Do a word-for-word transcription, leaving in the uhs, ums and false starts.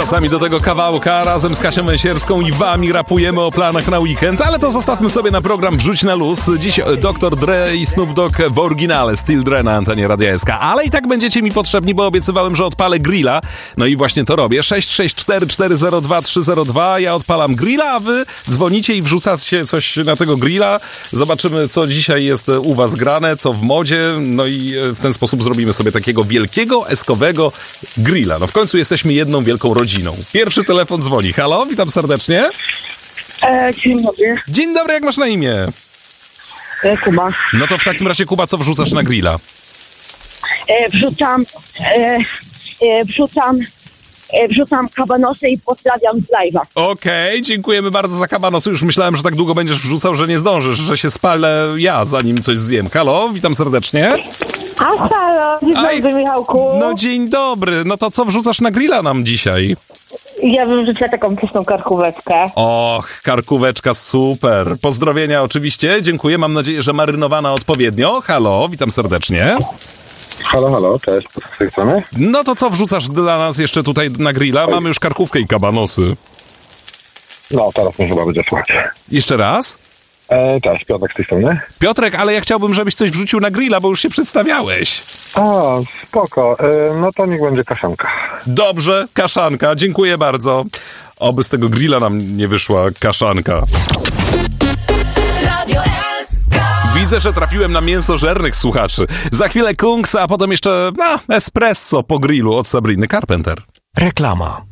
Czasami do tego kawałka razem z Kasią Węsierską i wami rapujemy o planach na weekend, ale to zostawmy sobie na program Wrzuć na luz. Dziś doktor Dre i Snoop Dogg w oryginale, Still Dre na antenie Radia S K. Ale i tak będziecie mi potrzebni, bo obiecywałem, że odpalę grilla. No i właśnie to robię. sześć sześć cztery cztery zero dwa trzy zero dwa. Ja odpalam grilla, a wy dzwonicie i wrzucacie coś na tego grilla. Zobaczymy, co dzisiaj jest u was grane, co w modzie. No i w ten sposób zrobimy sobie takiego wielkiego, eskowego grilla. No w końcu jesteśmy jedną wielką rodziną. Pierwszy telefon dzwoni. Halo, witam serdecznie. E, dzień dobry. Dzień dobry, jak masz na imię? E, Kuba. No to w takim razie, Kuba, co wrzucasz na grilla? E, wrzucam, e, e, wrzucam, e, wrzucam kabanosy i pozdrawiam z live'a. Okej, okay, dziękujemy bardzo za kabanosy. Już myślałem, że tak długo będziesz wrzucał, że nie zdążysz, że się spalę ja, zanim coś zjem. Halo, witam serdecznie. A halo, dzień dobry, Michałku. No dzień dobry, no to co wrzucasz na grilla nam dzisiaj? Ja bym wrzuciła taką pyszną karkóweczkę. Och, karkóweczka, super. Pozdrowienia oczywiście, dziękuję. Mam nadzieję, że marynowana odpowiednio. Halo, witam serdecznie. Halo, halo, cześć, z tej strony. No to co wrzucasz dla nas jeszcze tutaj na grilla? Mamy już karkówkę i kabanosy. No, teraz może chyba będzie słuchać. Jeszcze raz? E, cześć, Piotrek z tej strony. Piotrek, ale ja chciałbym, żebyś coś wrzucił na grilla, bo już się przedstawiałeś. A, spoko, e, no to niech będzie kaszanka. Dobrze, kaszanka, dziękuję bardzo. Oby z tego grilla nam nie wyszła kaszanka. Widzę, że trafiłem na mięsożernych słuchaczy. Za chwilę Kungs, a potem jeszcze no, espresso po grillu od Sabriny Carpenter. Reklama.